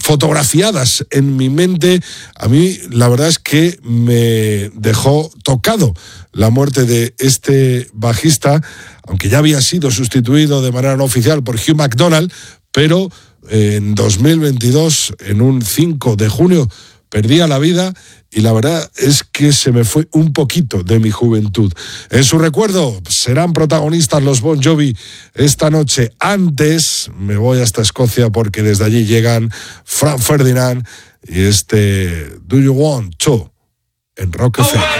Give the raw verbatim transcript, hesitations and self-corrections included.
fotografiadas en mi mente. A mí la verdad es que me dejó tocado la muerte de este bajista, aunque ya había sido sustituido de manera no oficial por Hugh McDonald, pero en dos mil veintidós, en un cinco de junio, perdía la vida y la verdad es que se me fue un poquito de mi juventud. En su recuerdo serán protagonistas los Bon Jovi esta noche. Antes me voy hasta Escocia porque desde allí llegan Frank Ferdinand y este Do You Want To en Rock F M.